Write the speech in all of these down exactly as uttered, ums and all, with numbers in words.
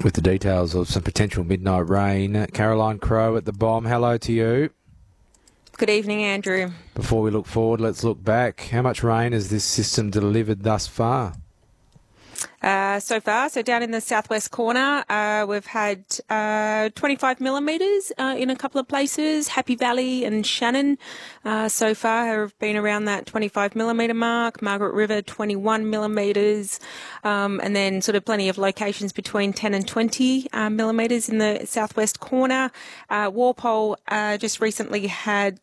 With the details of some potential midnight rain, Caroline Crowe at the bomb. Hello to you. Good evening, Andrew. Before we look forward, let's look back. How much rain has this system delivered thus far? Uh, so far, so down in the southwest corner, uh, we've had uh, twenty-five millimetres uh, in a couple of places. Happy Valley and Shannon uh, so far have been around that twenty-five millimetre mark. Margaret River, twenty-one millimetres. Um, and then sort of plenty of locations between ten and twenty uh, millimetres in the southwest corner. Uh, Walpole uh, just recently had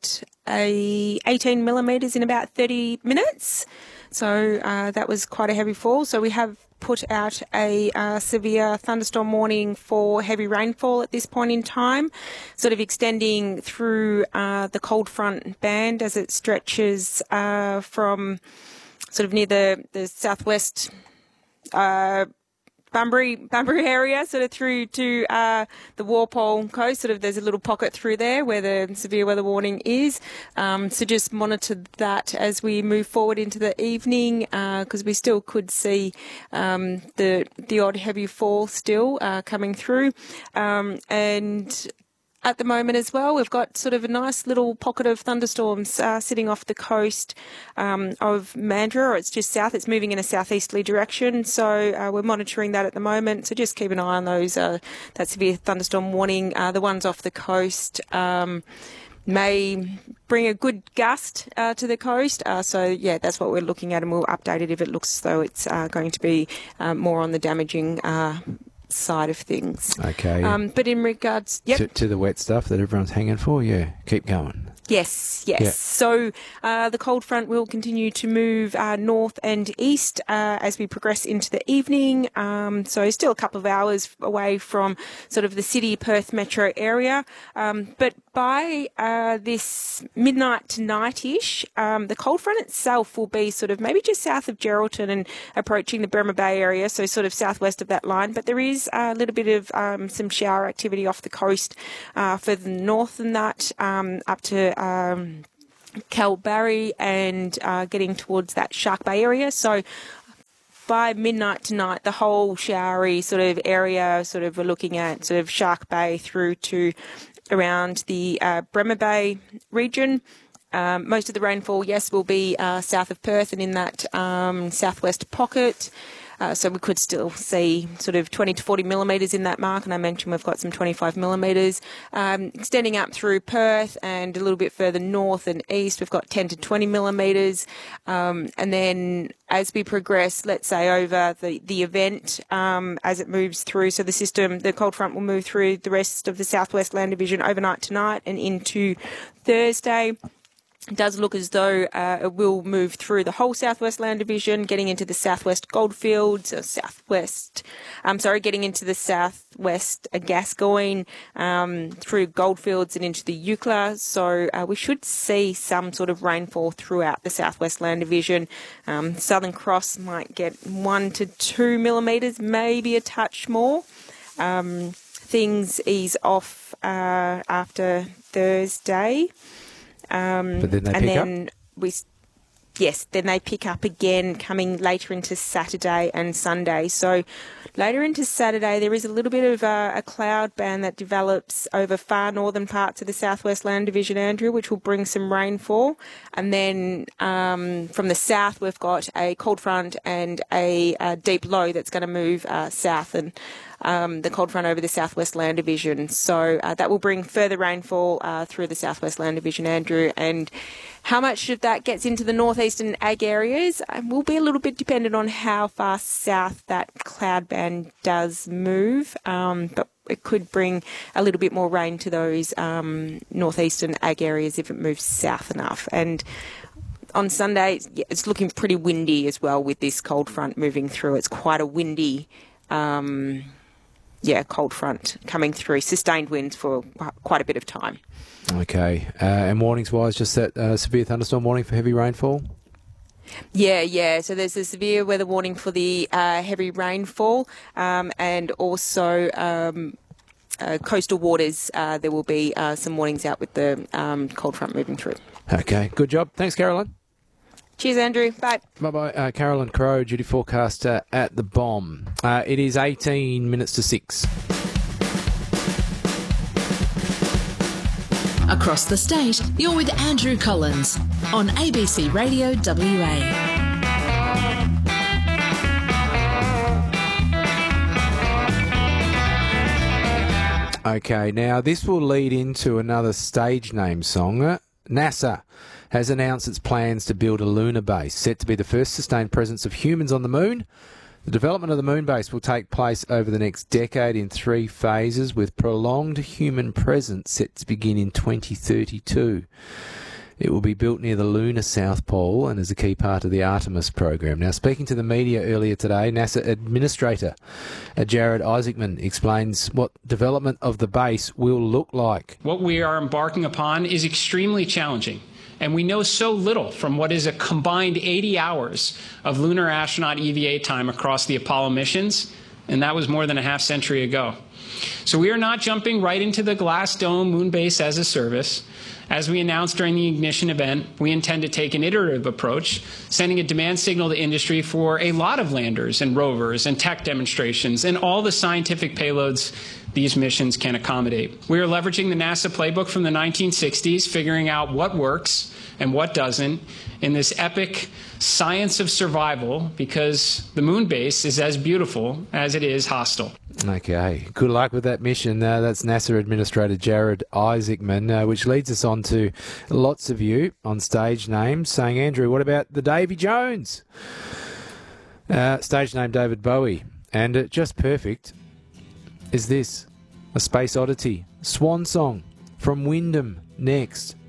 a eighteen millimetres in about thirty minutes. So uh, that was quite a heavy fall. So we have put out a uh, severe thunderstorm warning for heavy rainfall at this point in time, sort of extending through uh, the cold front band as it stretches uh, from sort of near the, the southwest uh Bunbury, Bunbury area, sort of through to uh, the Walpole coast. Sort of there's a little pocket through there where the severe weather warning is. Um, so just monitor that as we move forward into the evening, because uh, we still could see um, the the odd heavy fall still uh, coming through. Um, and at the moment as well, we've got sort of a nice little pocket of thunderstorms uh, sitting off the coast um, of Mandurah, or it's just south. It's moving in a southeasterly direction, so uh, we're monitoring that at the moment. So just keep an eye on those, uh, that severe thunderstorm warning. Uh, the ones off the coast um, may bring a good gust uh, to the coast. Uh, so, yeah, that's what we're looking at, and we'll update it if it looks as though it's uh, going to be uh, more on the damaging uh side of things. Okay. Um, but in regards... Yep. To, to the wet stuff that everyone's hanging for, yeah, keep going. Yes, yes. Yep. So uh, the cold front will continue to move uh, north and east uh, as we progress into the evening. Um, so still a couple of hours away from sort of the city, Perth metro area. Um, but by uh, this midnight to night-ish, um, the cold front itself will be sort of maybe just south of Geraldton and approaching the Bremer Bay area, so sort of southwest of that line. But there is a little bit of um, some shower activity off the coast uh, further north than that, um, up to Um, Kalbarri and uh, getting towards that Shark Bay area. So by midnight tonight, the whole showery sort of area, sort of we're looking at sort of Shark Bay through to around the uh, Bremer Bay region. Um, most of the rainfall, yes, will be uh, south of Perth and in that um, southwest pocket. Uh, so we could still see sort of twenty to forty millimetres in that mark, and I mentioned we've got some twenty-five millimetres. Um, extending up through Perth and a little bit further north and east, we've got ten to twenty millimetres. Um, and then as we progress, let's say over the, the event, um, as it moves through, so the system, the cold front will move through the rest of the Southwest Land Division overnight tonight and into Thursday. It does look as though uh, it will move through the whole Southwest Land Division, getting into the Southwest Goldfields, or Southwest, I'm sorry, getting into the Southwest Gascoyne, um, through Goldfields and into the Eucla. So uh, we should see some sort of rainfall throughout the Southwest Land Division. Um, Southern Cross might get one to two millimetres, maybe a touch more. Um, things ease off uh, after Thursday. Um, but then they and pick then up? we, yes, then they pick up again coming later into Saturday and Sunday. So later into Saturday, there is a little bit of a, a cloud band that develops over far northern parts of the Southwest Land Division, Andrew, which will bring some rainfall. And then um, from the south, we've got a cold front and a, a deep low that's going to move uh, south and Um, the cold front over the Southwest Land Division. So uh, that will bring further rainfall uh, through the Southwest Land Division, Andrew. And how much of that gets into the northeastern ag areas uh, will be a little bit dependent on how far south that cloud band does move. Um, but it could bring a little bit more rain to those um, northeastern ag areas if it moves south enough. And on Sunday, yeah, it's looking pretty windy as well with this cold front moving through. It's quite a windy um Yeah, cold front coming through, sustained winds for quite a bit of time. Okay. Uh, and warnings-wise, just that uh, severe thunderstorm warning for heavy rainfall? Yeah, yeah. So there's a severe weather warning for the uh, heavy rainfall um, and also um, uh, coastal waters. Uh, there will be uh, some warnings out with the um, cold front moving through. Okay, good job. Thanks, Caroline. Cheers, Andrew. Bye. Bye-bye. Uh, Carolyn Crowe, duty forecaster at the bomb. Uh, it is eighteen minutes to six. Across the state, you're with Andrew Collins on A B C Radio W A. Okay, now this will lead into another stage name song. Uh, NASA has announced its plans to build a lunar base, set to be the first sustained presence of humans on the moon. The development of the moon base will take place over the next decade in three phases, with prolonged human presence set to begin in twenty thirty-two. It will be built near the lunar South Pole and is a key part of the Artemis program. Now, speaking to the media earlier today, NASA Administrator Jared Isaacman explains what development of the base will look like. What we are embarking upon is extremely challenging, and we know so little from what is a combined eighty hours of lunar astronaut E V A time across the Apollo missions, and that was more than a half century ago. So we are not jumping right into the glass dome moon base as a service. As we announced during the ignition event, we intend to take an iterative approach, sending a demand signal to industry for a lot of landers and rovers and tech demonstrations and all the scientific payloads these missions can accommodate. We are leveraging the NASA playbook from the nineteen sixties, figuring out what works and what doesn't in this epic science of survival, because the moon base is as beautiful as it is hostile. Okay, good luck with that mission. Uh, that's NASA Administrator Jared Isaacman, uh, which leads us on to lots of you on stage names saying, Andrew, what about the Davy Jones? Uh, stage name David Bowie. And uh, just perfect is this, a space oddity, Swan Song from Wyndham next.